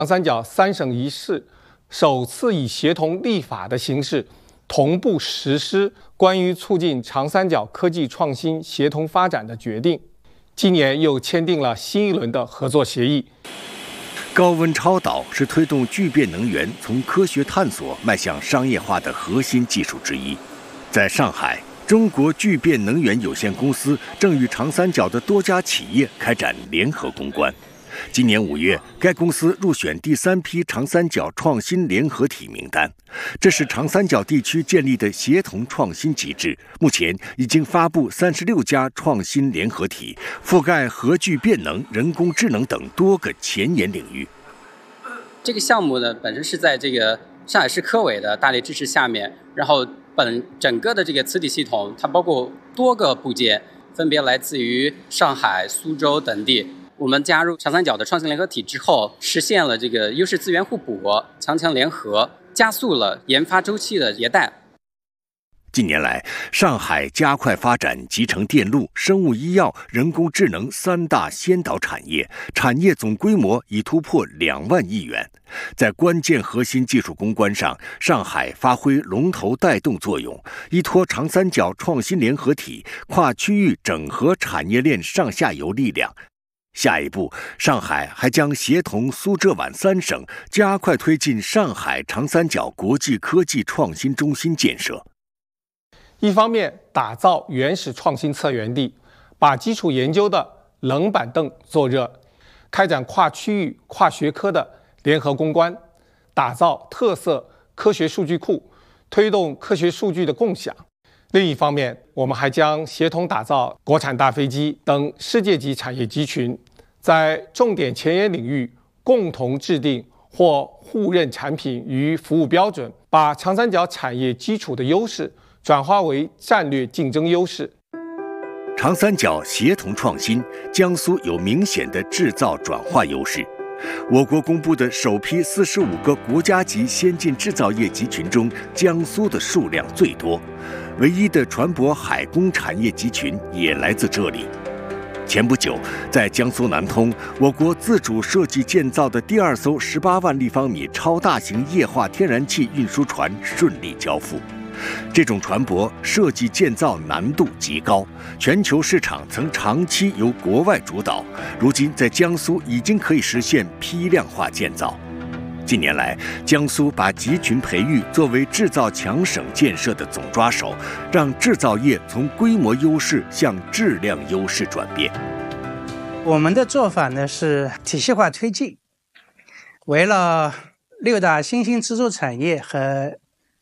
长三角3省1市首次以协同立法的形式同步实施关于促进长三角科技创新协同发展的决定。今年又签订了新一轮的合作协议。 高温超导是推动聚变能源从科学探索迈向商业化的核心技术之一。在上海，中国聚变能源有限公司正与长三角的多家企业开展联合攻关。今年5月，该公司入选第3批长三角创新联合体名单。这是长三角地区建立的协同创新机制，目前已经发布36家创新联合体，覆盖核聚变能、人工智能等多个前沿领域。 这个项目呢，本身是在这个上海市科委的大力支持下面，然后整个的这个磁体系统，它包括多个部件，分别来自于上海、苏州等地。我们加入长三角的创新联合体之后，实现了这个优势资源互补、强强联合，加速了研发周期的迭代。 近年来，上海加快发展集成电路、生物医药、人工智能3大先导产业，产业总规模已突破2万亿元。在关键核心技术攻关上，上海发挥龙头带动作用，依托长三角创新联合体，跨区域整合产业链上下游力量。下一步，上海还将协同苏浙皖3省，加快推进上海长三角国际科技创新中心建设。 一方面，打造原始创新策源地，把基础研究的冷板凳做热，开展跨区域、跨学科的联合攻关，打造特色科学数据库，推动科学数据的共享。另一方面，我们还将协同打造国产大飞机等世界级产业集群，在重点前沿领域共同制定或互认产品与服务标准，把长三角产业基础的优势转化为战略竞争优势。 长三角协同创新，江苏有明显的制造转化优势。我国公布的首批45个国家级先进制造业集群中，江苏的数量最多，唯一的船舶海工产业集群也来自这里。前不久，在江苏南通，我国自主设计建造的第2艘18万立方米超大型液化天然气运输船顺利交付。这种船舶设计建造难度极高，全球市场曾长期由国外主导，如今在江苏已经可以实现批量化建造。近年来，江苏把集群培育作为制造强省建设的总抓手，让制造业从规模优势向质量优势转变。 我们的做法呢是体系化推进，围绕6大新兴支柱产业和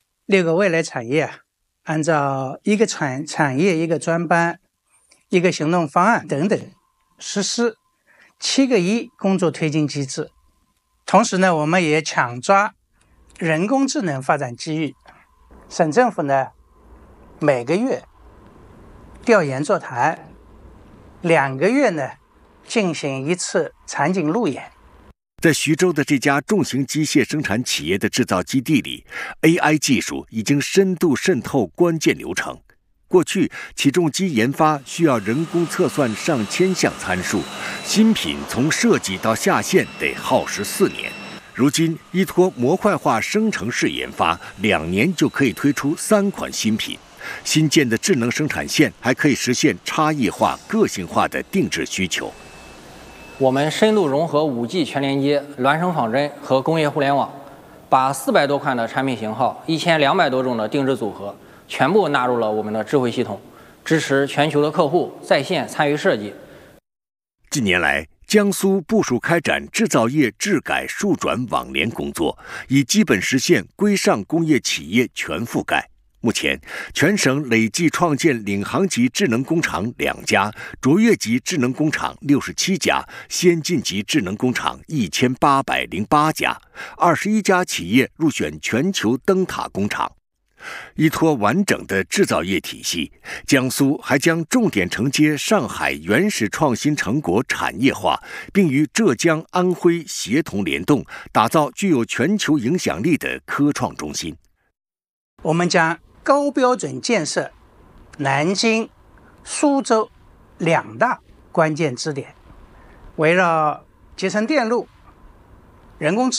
6个未来产业，按照一个产业一个专班、一个行动方案等等，实施7个1工作推进机制。同时呢，我们也抢抓人工智能发展机遇。省政府呢，每个月调研座谈，2个月呢进行1次场景路演。 在徐州的这家重型机械生产企业的制造基地里， AI 技术已经深度渗透关键流程。过去，起重机研发需要人工测算上千项参数，新品从设计到下线得耗时4年。如今，依托模块化生成式研发，2年就可以推出3款新品。新建的智能生产线还可以实现差异化、个性化的定制需求。 我们深度融合5G 全连接、孪生仿真和工业互联网，把400多款的产品型号、1200多种的定制组合全部纳入了我们的智慧系统，支持全球的客户在线参与设计。 近年来，江苏部署开展制造业质改数转网联工作，已基本实现规上工业企业全覆盖。目前，全省累计创建领航级智能工厂2家，卓越级智能工厂67家，先进级智能工厂1808家，21家企业入选全球灯塔工厂。依托完整的制造业体系，江苏还将重点承接上海原始创新成果产业化，并与浙江、安徽协同联动，打造具有全球影响力的科创中心。 我们将高标准建设南京、苏州2大关键支点，围绕集成电路、 人工